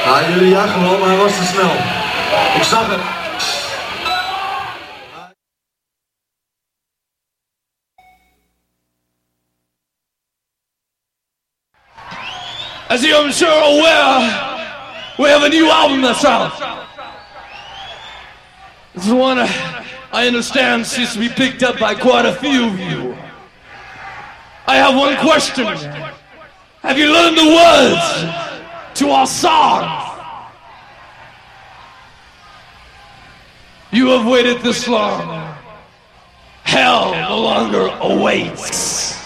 Ja, jullie jagen wel, maar hij was te snel. Ik zag het. As you're sure aware, we have a new album that's out. This one, I understand, seems to be picked up by quite a few of you. I have one question. Have you learned the words to our song? You have waited this long. Hell no longer awaits.